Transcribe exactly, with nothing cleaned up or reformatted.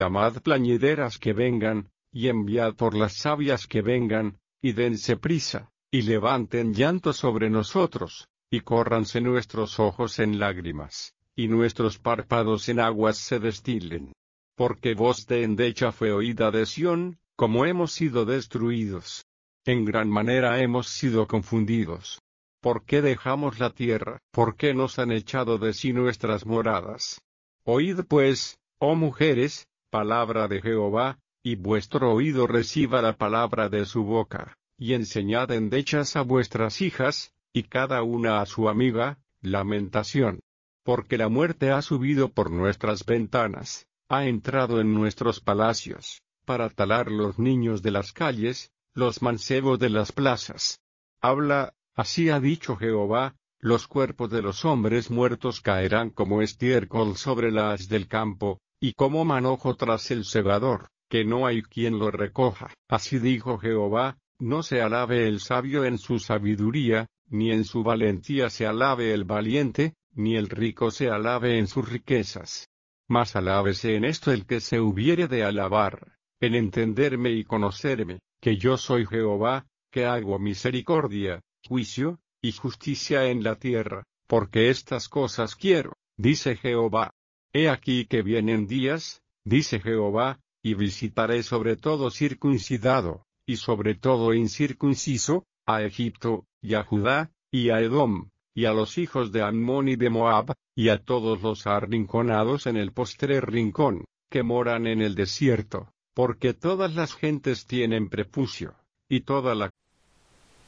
Llamad plañideras que vengan, y enviad por las sabias que vengan, y dense prisa, y levanten llanto sobre nosotros, y córranse nuestros ojos en lágrimas, y nuestros párpados en aguas se destilen. Porque voz de endecha fue oída de Sión, como hemos sido destruidos. En gran manera hemos sido confundidos. ¿Por qué dejamos la tierra? ¿Por qué nos han echado de sí nuestras moradas? Oíd pues, oh mujeres, palabra de Jehová, y vuestro oído reciba la palabra de su boca, y enseñad endechas a vuestras hijas, y cada una a su amiga, lamentación. Porque la muerte ha subido por nuestras ventanas, ha entrado en nuestros palacios, para talar los niños de las calles, los mancebos de las plazas. Habla, así ha dicho Jehová, los cuerpos de los hombres muertos caerán como estiércol sobre la haz del campo, y como manojo tras el segador, que no hay quien lo recoja. Así dijo Jehová, no se alabe el sabio en su sabiduría, ni en su valentía se alabe el valiente, ni el rico se alabe en sus riquezas. Mas alábese en esto el que se hubiere de alabar, en entenderme y conocerme, que yo soy Jehová, que hago misericordia, juicio, y justicia en la tierra, porque estas cosas quiero, dice Jehová. He aquí que vienen días, dice Jehová, y visitaré sobre todo circuncidado, y sobre todo incircunciso, a Egipto, y a Judá, y a Edom, y a los hijos de Ammón y de Moab, y a todos los arrinconados en el postrer rincón, que moran en el desierto, porque todas las gentes tienen prepucio, y toda la